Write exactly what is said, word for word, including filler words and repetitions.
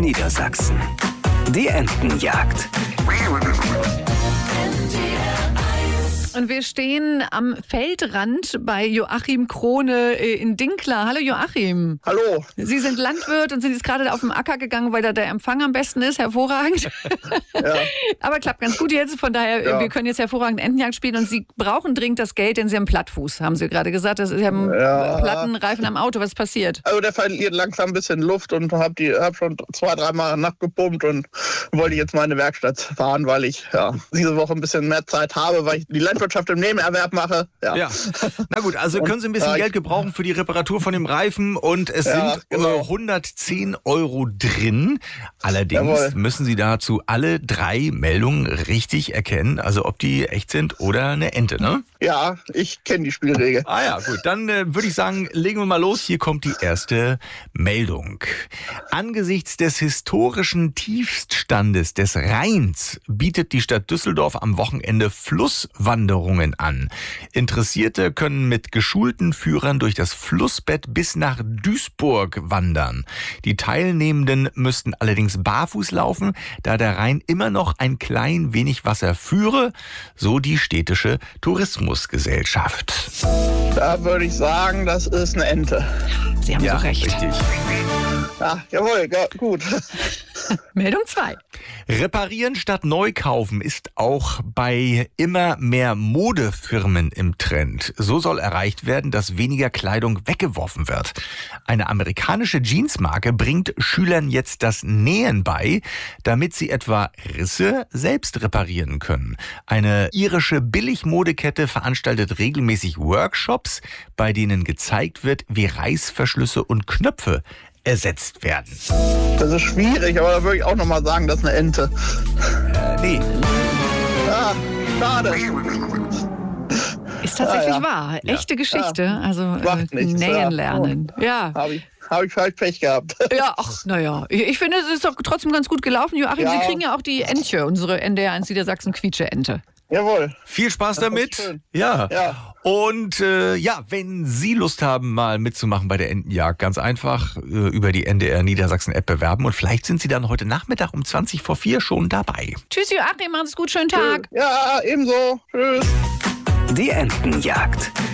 Niedersachsen. Die Entenjagd. Und wir stehen am Feldrand bei Joachim Krone in Dinkler. Hallo Joachim. Hallo. Sie sind Landwirt und sind jetzt gerade auf den Acker gegangen, weil da der Empfang am besten ist. Hervorragend. Ja. Aber klappt ganz gut jetzt. Von daher, Ja. wir können jetzt hervorragend Entenjagd spielen. Und Sie brauchen dringend das Geld, denn Sie haben Plattfuß, haben Sie gerade gesagt. Das, Sie haben Ja. Plattenreifen am Auto. Was ist passiert? Also der verliert langsam ein bisschen Luft und hab die hab schon zwei, dreimal nachgepumpt und wollte jetzt mal in die Werkstatt fahren, weil ich ja diese Woche ein bisschen mehr Zeit habe, weil ich die Landwirtschaft im Nebenerwerb mache. Ja. Ja. Na gut, also können Sie ein bisschen Und, Geld gebrauchen für die Reparatur von dem Reifen und es Ja, sind genau. äh, hundertzehn Euro drin. Allerdings Jawohl. müssen Sie dazu alle drei Meldungen richtig erkennen, also ob die echt sind oder eine Ente, ne? Ja, ich kenne die Spielregel. Ah ja, gut, dann äh, würde ich sagen, legen wir mal los. Hier kommt die erste Meldung. Angesichts des historischen Tiefstandes des Rheins bietet die Stadt Düsseldorf am Wochenende Flusswanderungen an. Interessierte können mit geschulten Führern durch das Flussbett bis nach Duisburg wandern. Die Teilnehmenden müssten allerdings barfuß laufen, da der Rhein immer noch ein klein wenig Wasser führe, so die städtische Tourismusgesellschaft. Da würde ich sagen, das ist eine Ente. Sie haben so recht. richtig. Ja, jawohl, ja, gut. Meldung zwei. Reparieren statt neu kaufen ist auch bei immer mehr Modefirmen im Trend. So soll erreicht werden, dass weniger Kleidung weggeworfen wird. Eine amerikanische Jeansmarke bringt Schülern jetzt das Nähen bei, damit sie etwa Risse selbst reparieren können. Eine irische Billigmodekette veranstaltet regelmäßig Workshops, bei denen gezeigt wird, wie Reißverschlüsse und Knöpfe ersetzt werden. Das ist schwierig, aber da würde ich auch nochmal sagen, das ist eine Ente. Äh, nee. Ah, schade. Ist tatsächlich Ah, ja. wahr. Ja. Echte Geschichte. Also Macht äh, nichts, nähen ja. lernen. Ja. Habe ich, hab ich vielleicht Pech gehabt. Ja, ach, naja. Ich, ich finde, es ist doch trotzdem ganz gut gelaufen. Joachim, Ja. Sie kriegen ja auch die Entche, unsere N D R eins Niedersachsen Quietsche-Ente. Jawohl. Viel Spaß Das ist damit. schön. Ja. Ja. Und äh, ja, wenn Sie Lust haben, mal mitzumachen bei der Entenjagd, ganz einfach äh, über die N D R Niedersachsen App bewerben und vielleicht sind Sie dann heute Nachmittag um zwanzig vor vier schon dabei. Tschüss, Joachim, machen Sie es gut, schönen Tag. Ja, ebenso. Tschüss. Die Entenjagd.